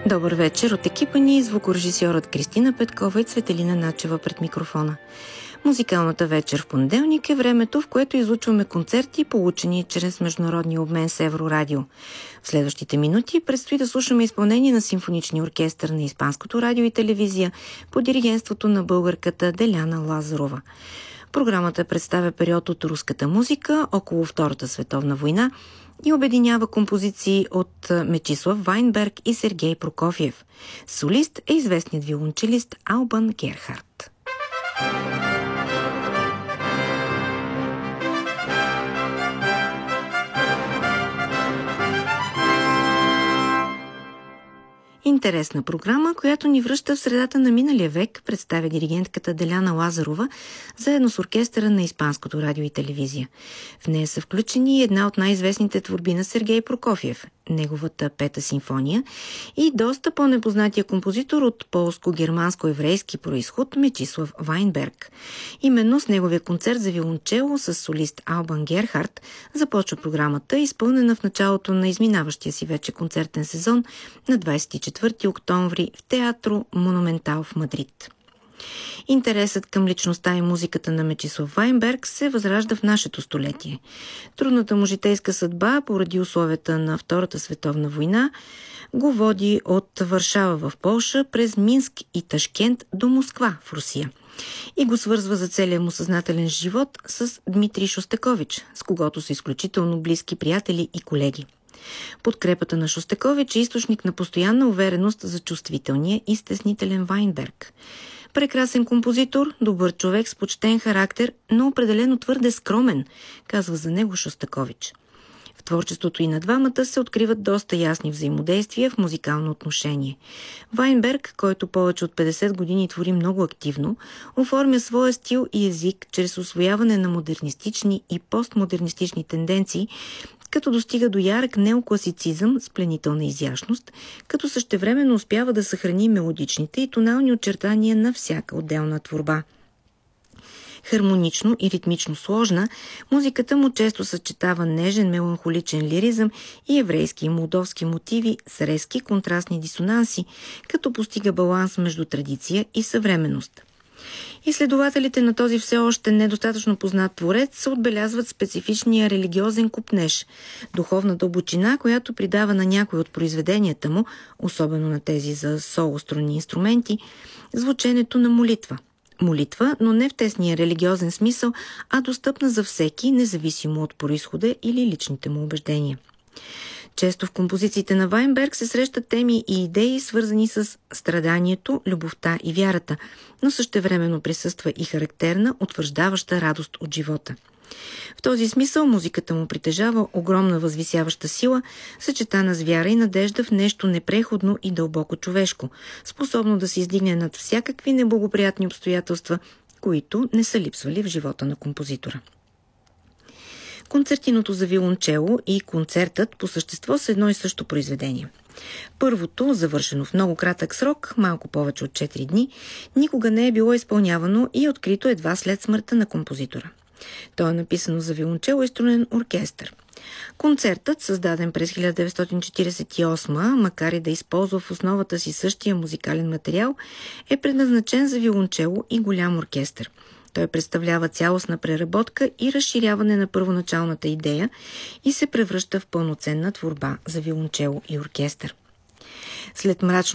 Добър вечер от екипа ни, звукорежисьорът Кристина Петкова и Цветелина Начева пред микрофона. Музикалната вечер в понеделник е времето, в което излучваме концерти, получени чрез международния обмен с Еврорадио. В следващите минути предстои да слушаме изпълнение на симфоничния оркестър на Испанското радио и телевизия по диригентството на българката Деляна Лазарова. Програмата представя период от руската музика около Втората световна война и обединява композиции от Мечислав Вайнберг и Сергей Прокофиев. Солист е известният виолончелист Албан Герхард. Интересна програма, която ни връща в средата на миналия век, представя диригентката Деляна Лазарова, заедно с оркестъра на Испанското радио и телевизия. В нея са включени една от най-известните творби на Сергей Прокофиев, неговата Пета симфония, и доста по-непознатия композитор от полско-германско-еврейски произход Мечислав Вайнберг. Именно с неговия концерт за виолончело с солист Албан Герхард започва програмата, изпълнена в началото на изминаващия си вече концертен сезон на 24 октомври в Театро Монументал в Мадрид. Интересът към личността и музиката на Мечислав Вайнберг се възражда в нашето столетие. Трудната му житейска съдба, поради условията на Втората световна война, го води от Варшава в Полша през Минск и Ташкент до Москва в Русия и го свързва за целия му съзнателен живот с Дмитрий Шостакович, с когото са изключително близки приятели и колеги. Подкрепата на Шостакович е източник на постоянна увереност за чувствителния и стеснителен Вайнберг. Прекрасен композитор, добър човек с почтен характер, но определено твърде скромен, казва за него Шостакович. В творчеството и на двамата се откриват доста ясни взаимодействия в музикално отношение. Вайнберг, който повече от 50 години твори много активно, оформя своя стил и език чрез усвояване на модернистични и постмодернистични тенденции, като достига до ярък неокласицизъм с пленителна изящност, като същевременно успява да съхрани мелодичните и тонални очертания на всяка отделна творба. Хармонично и ритмично сложна, музиката му често съчетава нежен меланхоличен лиризъм и еврейски и молдовски мотиви с резки контрастни дисонанси, като постига баланс между традиция и съвременност. Изследователите на този все още недостатъчно познат творец отбелязват специфичния религиозен купнеж, духовна дълбочина, която придава на някои от произведенията му, особено на тези за соло-струнни инструменти, звученето на молитва. Молитва, но не в тесния религиозен смисъл, а достъпна за всеки, независимо от произхода или личните му убеждения. Често в композициите на Вайнберг се срещат теми и идеи, свързани с страданието, любовта и вярата, но същевременно присъства и характерна, утвърждаваща радост от живота. В този смисъл музиката му притежава огромна възвисяваща сила, съчетана с вяра и надежда в нещо непреходно и дълбоко човешко, способно да се издигне над всякакви неблагоприятни обстоятелства, които не са липсвали в живота на композитора. Концертиното за виолончело и концертът по същество са едно и също произведение. Първото, завършено в много кратък срок, малко повече от 4 дни, никога не е било изпълнявано и е открито едва след смъртта на композитора. То е написано за виолончело и струнен оркестър. Концертът, създаден през 1948, макар и да използва в основата си същия музикален материал, е предназначен за виолончело и голям оркестър. Той представлява цялостна преработка и разширяване на първоначалната идея и се превръща в пълноценна творба за виолончело и оркестър. След мрачно